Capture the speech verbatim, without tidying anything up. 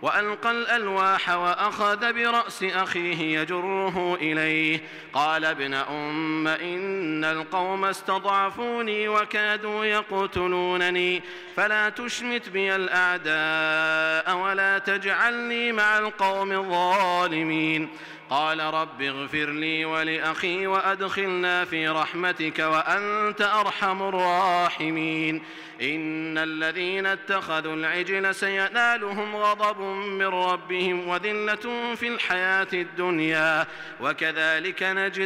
وألقى الألواح وأخذ برأس أخيه يجره إليه قال ابن أم إن القوم استضعفوني وكادوا يقتلونني فلا تشمت بي الأعداء ولا تجعلني مع القوم الظالمين قال رب اغفر لي ولأخي وأدخلنا في رحمتك وأنت أرحم الراحمين إن الذين اتخذوا العجل سينالهم غضب من ربهم وذلة في الحياة الدنيا وكذلك نجزي